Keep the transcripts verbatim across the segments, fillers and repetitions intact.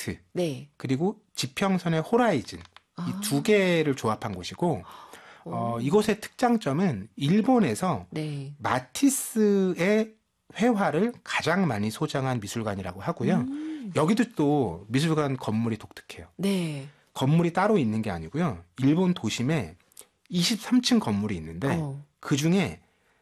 라이트, 네. 그리고 지평선의 호라이즌, 이 두 아. 개를 조합한 곳이고, 어, 오. 이곳의 특장점은 일본에서 네. 마티스의 회화를 가장 많이 소장한 미술관이라고 하고요. 음. 여기도 또 미술관 건물이 독특해요. 네. 건물이 따로 있는 게 아니고요. 일본 도심에 이십삼 층 건물이 있는데 어. 그중에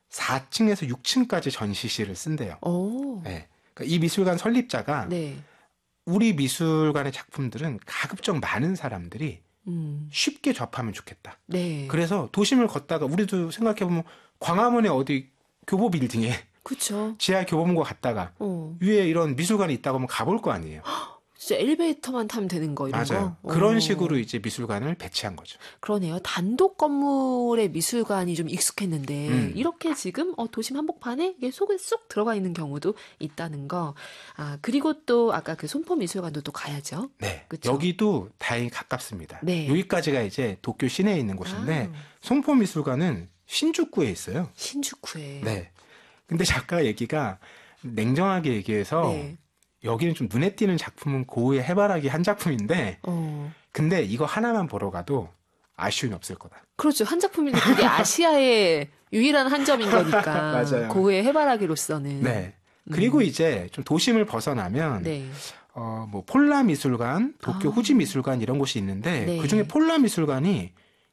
사 층에서 육 층까지 전시실을 쓴대요. 오. 네. 그러니까 이 미술관 설립자가 네. 우리 미술관의 작품들은 가급적 많은 사람들이 음. 쉽게 접하면 좋겠다. 네. 그래서 도심을 걷다가 우리도 생각해보면 광화문에 어디 교보 빌딩에 그쵸. 지하 교보문고 갔다가 어. 위에 이런 미술관이 있다고 하면 가볼 거 아니에요. 진짜 엘리베이터만 타면 되는 거 이런 맞아요. 거. 그런 어. 식으로 이제 미술관을 배치한 거죠. 그러네요. 단독 건물의 미술관이 좀 익숙했는데 음. 이렇게 지금 어, 도심 한복판에 이게 속에 쏙 들어가 있는 경우도 있다는 거. 아 그리고 또 아까 그 손포 미술관도 또 가야죠. 네. 그쵸? 여기도 다행히 가깝습니다. 네. 여기까지가 이제 도쿄 시내에 있는 곳인데 아, 송포 미술관은 신주쿠에 있어요. 신주쿠에. 네. 근데 작가 얘기가 냉정하게 얘기해서 네. 여기는 좀 눈에 띄는 작품은 고흐의 해바라기 한 작품인데 어. 근데 이거 하나만 보러 가도 아쉬움이 없을 거다. 그렇죠. 한 작품인데 그게 아시아의 유일한 한 점인 거니까. 맞아요. 고흐의 해바라기로서는. 네. 그리고 음. 이제 좀 도심을 벗어나면 네. 어, 뭐 폴라 미술관, 도쿄 아. 후지 미술관 이런 곳이 있는데 네. 그중에 폴라 미술관이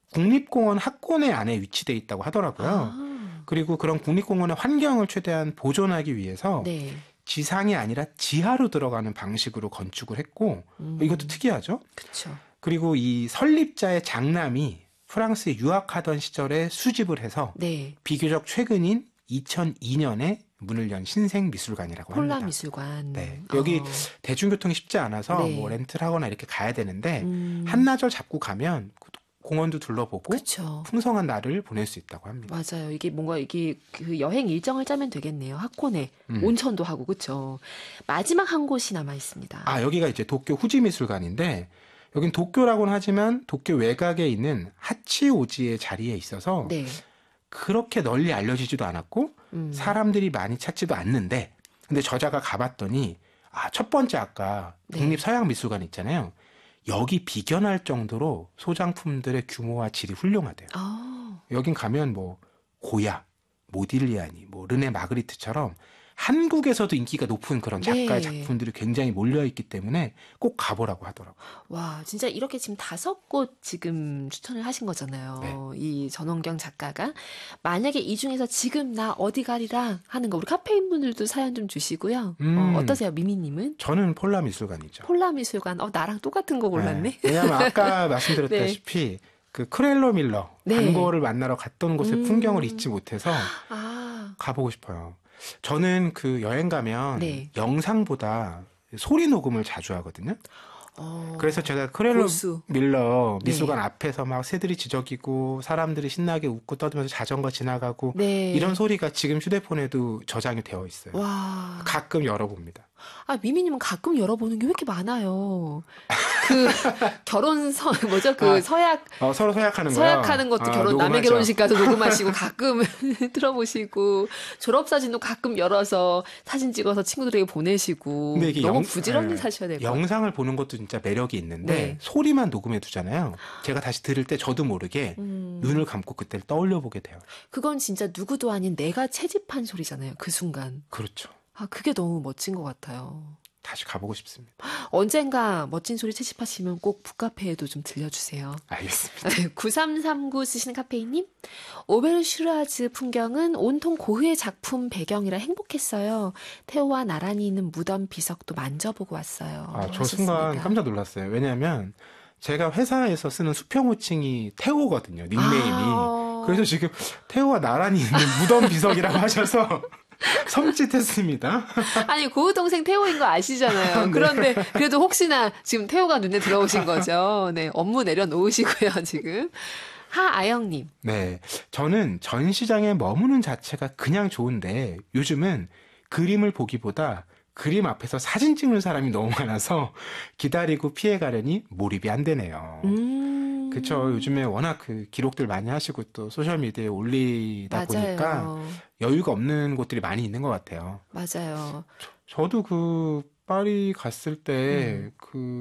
국립공원 학원의 안에 위치돼 있다고 하더라고요. 아. 그리고 그런 국립공원의 환경을 최대한 보존하기 위해서 네. 지상이 아니라 지하로 들어가는 방식으로 건축을 했고 음. 이것도 특이하죠. 그렇죠. 그리고 이 설립자의 장남이 프랑스에 유학하던 시절에 수집을 해서 네. 비교적 최근인 이천이 년에 문을 연 신생미술관이라고 폴라 합니다. 미술관. 네. 여기 어. 대중교통이 쉽지 않아서 네. 뭐 렌트를 하거나 이렇게 가야 되는데 음. 한나절 잡고 가면 공원도 둘러보고 그렇죠. 풍성한 날을 보낼 수 있다고 합니다. 맞아요. 이게 뭔가 이게 그 여행 일정을 짜면 되겠네요. 하코네 음. 온천도 하고 그렇죠. 마지막 한 곳이 남아 있습니다. 아, 여기가 이제 도쿄 후지미술관인데 여긴 도쿄라고는 하지만 도쿄 외곽에 있는 하치오지의 자리에 있어서 네. 그렇게 널리 알려지지도 않았고 음. 사람들이 많이 찾지도 않는데 근데 저자가 가봤더니 아, 첫 번째 아까 네. 국립서양미술관 있잖아요. 여기 비견할 정도로 소장품들의 규모와 질이 훌륭하대요. 아. 여긴 가면 뭐 고야, 모딜리아니, 뭐 르네 마그리트처럼 한국에서도 인기가 높은 그런 작가의 네. 작품들이 굉장히 몰려있기 때문에 꼭 가보라고 하더라고요. 와, 진짜 이렇게 지금 다섯 곳 지금 추천을 하신 거잖아요. 네. 이 전원경 작가가. 만약에 이 중에서 지금 나 어디 가리라 하는 거 우리 카페인 분들도 사연 좀 주시고요. 음. 어, 어떠세요, 미미님은? 저는 폴라 미술관이죠. 폴라 미술관. 어, 나랑 똑같은 거 골랐네. 네. 왜냐하면 아까 말씀드렸다시피 그 크렐로 밀러 네. 반고를 만나러 갔던 곳의 음. 풍경을 잊지 못해서 아. 가보고 싶어요. 저는 그 여행 가면 네. 영상보다 소리 녹음을 자주 하거든요. 어. 그래서 제가 크렐로 고수. 밀러 미술관 네. 앞에서 막 새들이 지저귀고 사람들이 신나게 웃고 떠들면서 자전거 지나가고 네. 이런 소리가 지금 휴대폰에도 저장이 되어 있어요. 와. 가끔 열어봅니다. 아, 미미님은 가끔 열어보는 게 왜 이렇게 많아요? 그, 결혼서, 뭐죠? 그 아, 서약, 어, 서로 서약하는 거요. 서약하는 것도 아, 결혼, 남의 녹음하죠. 결혼식 가서 녹음하시고 가끔 들어보시고, 졸업사진도 가끔 열어서 사진 찍어서 친구들에게 보내시고, 근데 이게 너무 영- 부지런히 네. 사셔야 될 것 같아요. 영상을 보는 것도 진짜 매력이 있는데 네. 소리만 녹음해 두잖아요. 제가 다시 들을 때 저도 모르게 음, 눈을 감고 그때를 떠올려 보게 돼요. 그건 진짜 누구도 아닌 내가 채집한 소리잖아요. 그 순간. 그렇죠. 아, 그게 너무 멋진 것 같아요. 다시 가보고 싶습니다. 언젠가 멋진 소리 채집하시면 꼭 북카페에도 좀 들려주세요. 알겠습니다. 구삼삼구 쓰시는 카페이님, 오베르슈라즈 풍경은 온통 고흐의 작품 배경이라 행복했어요. 태호와 나란히 있는 무덤 비석도 만져보고 왔어요. 아, 저 하셨습니다. 순간 깜짝 놀랐어요. 왜냐하면 제가 회사에서 쓰는 수평 호칭이 태호거든요. 닉네임이. 아. 그래서 지금 태호와 나란히 있는 무덤 비석이라고 하셔서 섬찟했습니다. 아니, 고흐 동생 태호인 거 아시잖아요. 네. 그런데 그래도 혹시나 지금 태호가 눈에 들어오신 거죠. 네, 업무 내려놓으시고요, 지금. 하아영님. 네, 저는 전시장에 머무는 자체가 그냥 좋은데 요즘은 그림을 보기보다 그림 앞에서 사진 찍는 사람이 너무 많아서 기다리고 피해가려니 몰입이 안 되네요. 음. 그쵸. 요즘에 워낙 그 기록들 많이 하시고 또 소셜미디어에 올리다 맞아요. 보니까 여유가 없는 곳들이 많이 있는 것 같아요. 맞아요. 저도 그 파리 갔을 때 음. 그